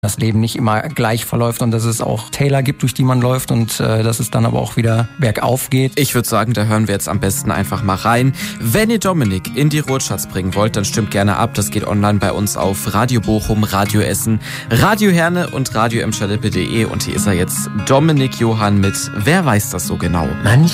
das Leben nicht immer gleich verläuft und dass es auch Täler gibt, durch die man läuft und dass es dann aber auch wieder bergauf geht. Ich würde sagen, da hören wir jetzt am besten einfach mal rein. Wenn ihr Dominik in die Ruhrcharts bringen wollt, dann stimmt gerne ab. Das geht online bei uns auf Radio Bochum, Radio Essen, Radio Herne und radio-emschalippe.de. Und hier ist er jetzt, Dominik Johann mit Wer weiß das so genau?